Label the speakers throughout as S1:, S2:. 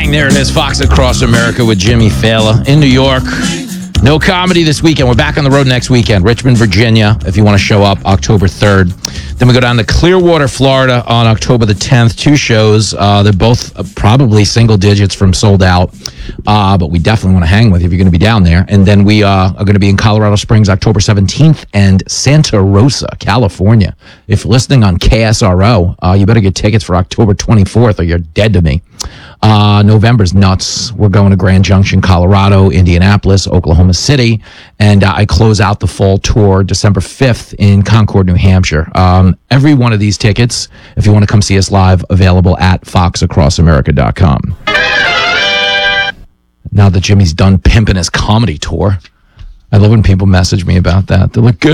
S1: morning. There it is, Fox Across America with Jimmy Fallon in New York. No comedy this weekend. We're back on the road next weekend. Richmond, Virginia, if you want to show up, October 3rd. Then we go down to Clearwater, Florida on October the 10th. 2 shows. They're both probably single digits from sold out. But we definitely want to hang with you if you're going to be down there. And then we are going to be in Colorado Springs October 17th and Santa Rosa, California. If you're listening on KSRO, you better get tickets for October 24th or you're dead to me. November's nuts. We're going to Grand Junction, Colorado, Indianapolis, Oklahoma City, and I close out the fall tour December 5th in Concord, New Hampshire. Every one of these tickets, if you want to come see us live, available at foxacrossamerica.com. Now that Jimmy's done pimping his comedy tour, I love when people message me about that. They're like,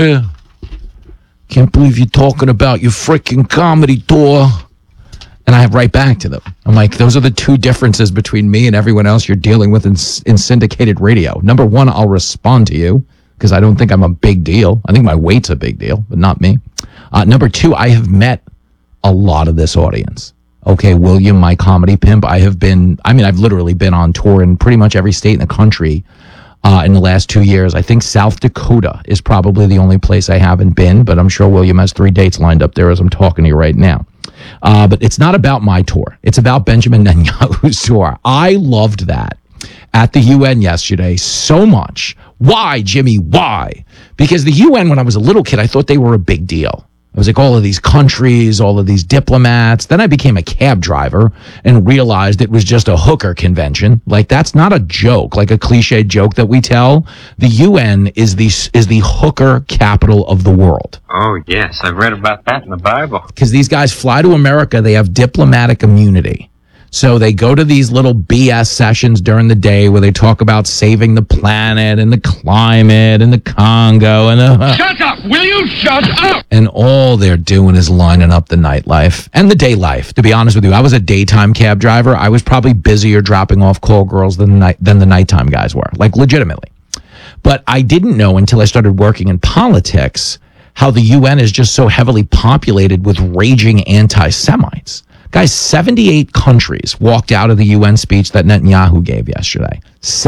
S1: can't believe you're talking about your freaking comedy tour. And I write back to them. I'm like, those are the 2 differences between me and everyone else you're dealing with in syndicated radio. Number 1, I'll respond to you because I don't think I'm a big deal. I think my weight's a big deal, but not me. Number 2, I have met a lot of this audience. Okay, William, my comedy pimp, I've literally been on tour in pretty much every state in the country in the last 2 years. I think South Dakota is probably the only place I haven't been, but I'm sure William has 3 dates lined up there as I'm talking to you right now. But it's not about my tour. It's about Benjamin Netanyahu's tour. I loved that at the UN yesterday so much. Why, Jimmy? Why? Because the UN, when I was a little kid, I thought they were a big deal. I was like, all of these countries, all of these diplomats. Then I became a cab driver and realized it was just a hooker convention. Like, that's not a joke, like a cliche joke that we tell. The UN is the hooker capital of the world.
S2: Oh, yes. I've read about that in the Bible.
S1: Because these guys fly to America. They have diplomatic immunity. So they go to these little BS sessions during the day where they talk about saving the planet and the climate and the Congo and the...
S3: Shut up! Will you shut up?
S1: And all they're doing is lining up the nightlife and the day life. To be honest with you, I was a daytime cab driver. I was probably busier dropping off call girls than the nighttime guys were, like legitimately. But I didn't know until I started working in politics how the UN is just so heavily populated with raging anti-Semites. Guys, 78 countries walked out of the UN speech that Netanyahu gave yesterday.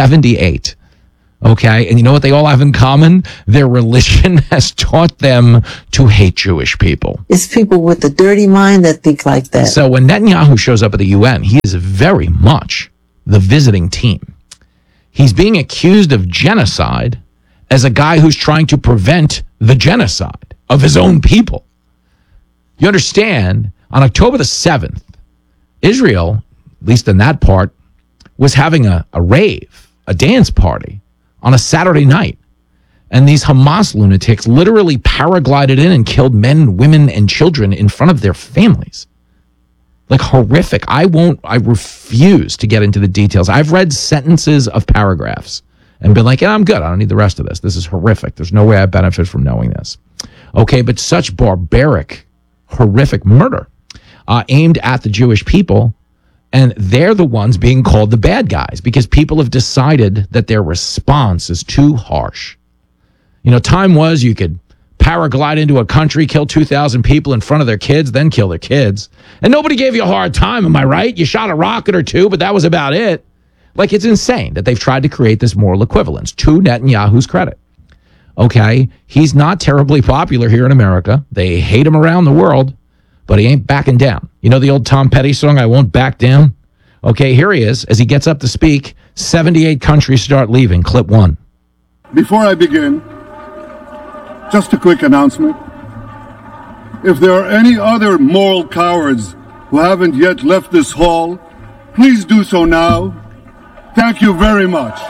S1: 78. Okay? And you know what they all have in common? Their religion has taught them to hate Jewish people.
S4: It's people with a dirty mind that think like that.
S1: So when Netanyahu shows up at the UN, he is very much the visiting team. He's being accused of genocide as a guy who's trying to prevent the genocide of his own people. You understand? On October the 7th, Israel, at least in that part, was having a rave, a dance party on a Saturday night. And these Hamas lunatics literally paraglided in and killed men, women, and children in front of their families. Like, horrific. I refuse to get into the details. I've read sentences of paragraphs and been like, yeah, I'm good. I don't need the rest of this. This is horrific. There's no way I benefit from knowing this. Okay, but such barbaric, horrific murder aimed at the Jewish people, and they're the ones being called the bad guys because people have decided that their response is too harsh. You know, time was you could paraglide into a country, kill 2,000 people in front of their kids, then kill their kids. And nobody gave you a hard time, am I right? You shot a rocket or two, but that was about it. Like, it's insane that they've tried to create this moral equivalence, to Netanyahu's credit. Okay, he's not terribly popular here in America. They hate him around the world, but he ain't backing down. You know the old Tom Petty song, I Won't Back Down? Okay, here he is. As he gets up to speak, 78 countries start leaving. Clip 1.
S5: Before I begin, just a quick announcement. If there are any other moral cowards who haven't yet left this hall, please do so now. Thank you very much.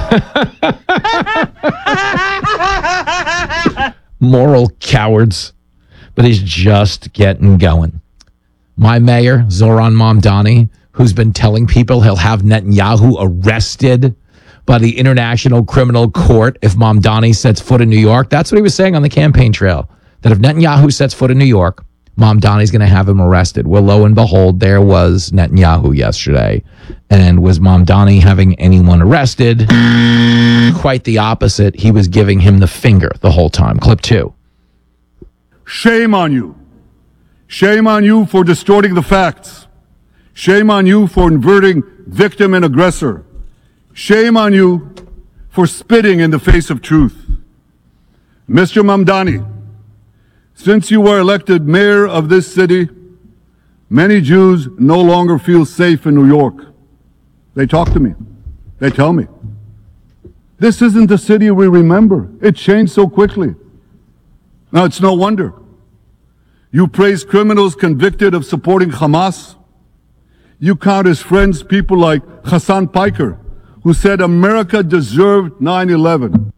S1: Moral cowards. But he's just getting going. My mayor, Zoran Mamdani, who's been telling people he'll have Netanyahu arrested by the International Criminal Court if Mamdani sets foot in New York. That's what he was saying on the campaign trail, that if Netanyahu sets foot in New York, Mamdani's going to have him arrested. Well, lo and behold, there was Netanyahu yesterday. And was Mamdani having anyone arrested? Quite the opposite. He was giving him the finger the whole time. Clip 2.
S5: Shame on you. Shame on you for distorting the facts. Shame on you for inverting victim and aggressor. Shame on you for spitting in the face of truth. Mr. Mamdani, since you were elected mayor of this city, many Jews no longer feel safe in New York. They talk to me. They tell me. This isn't the city we remember. It changed so quickly. Now, it's no wonder. You praise criminals convicted of supporting Hamas. You count as friends people like Hassan Piker, who said America deserved 9/11.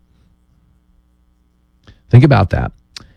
S1: Think about that.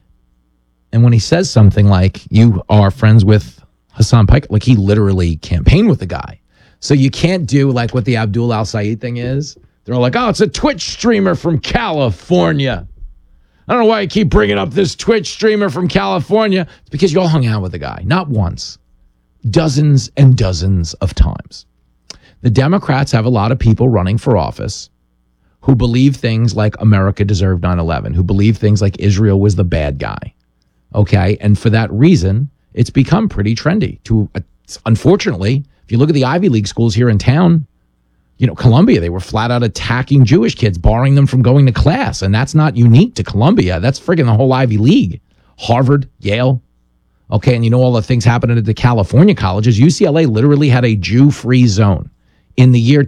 S1: And when he says something like, you are friends with Hassan Piker, like he literally campaigned with the guy. So you can't do like what the Abdul Al-Said thing is. They're all like, oh, it's a Twitch streamer from California. I don't know why you keep bringing up this Twitch streamer from California. It's because you all hung out with the guy, not once, dozens and dozens of times. The Democrats have a lot of people running for office who believe things like America deserved 9/11, who believe things like Israel was the bad guy. Okay. And for that reason, it's become pretty trendy unfortunately, if you look at the Ivy League schools here in town, you know, Columbia, they were flat out attacking Jewish kids, barring them from going to class. And that's not unique to Columbia. That's friggin' the whole Ivy League. Harvard, Yale. Okay. And you know, all the things happening at the California colleges. UCLA literally had a Jew-free zone. In the year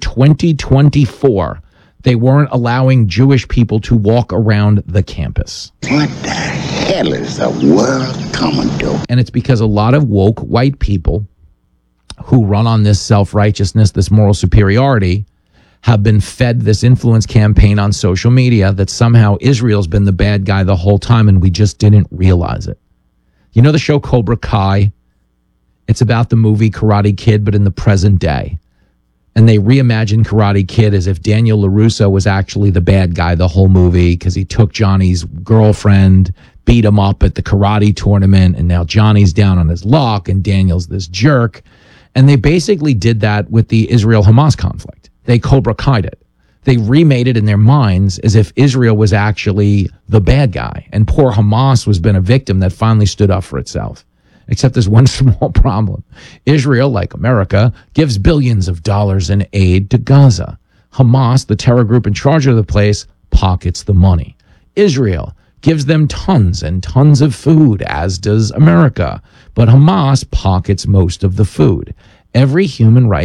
S1: 2024, they weren't allowing Jewish people to walk around the campus.
S6: What the hell is the world coming to?
S1: And it's because a lot of woke white people who run on this self-righteousness, this moral superiority, have been fed this influence campaign on social media that somehow Israel's been the bad guy the whole time and we just didn't realize it. You know the show Cobra Kai? It's about the movie Karate Kid, but in the present day. And they reimagined Karate Kid as if Daniel LaRusso was actually the bad guy the whole movie because he took Johnny's girlfriend, beat him up at the karate tournament, and now Johnny's down on his luck and Daniel's this jerk. And they basically did that with the Israel-Hamas conflict. They Cobra Kai'd it. They remade it in their minds as if Israel was actually the bad guy and poor Hamas was been a victim that finally stood up for itself. Except there's one small problem. Israel, like America, gives billions of dollars in aid to Gaza. Hamas, the terror group in charge of the place, pockets the money. Israel gives them tons and tons of food, as does America. But Hamas pockets most of the food. Every human rights